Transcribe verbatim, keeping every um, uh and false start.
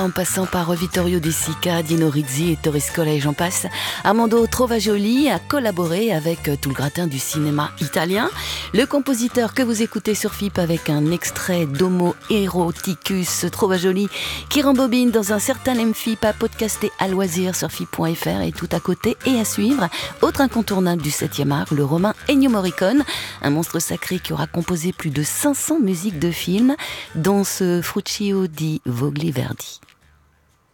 En passant par Vittorio De Sica, Dino Risi et Torres Scola et j'en passe, Armando Trovajoli a collaboré avec tout le gratin du cinéma italien. Le compositeur que vous écoutez sur F I P avec un extrait d'Homo Eroticus Trovajoli qui rembobine dans un certain M F I P à podcaster à loisir sur F I P point F R et tout à côté et à suivre. Autre incontournable du septième art, le romain Ennio Morricone, un monstre sacré qui aura composé plus de cinq cents musiques de films, dont ce Fruccio di Vogli Verdi.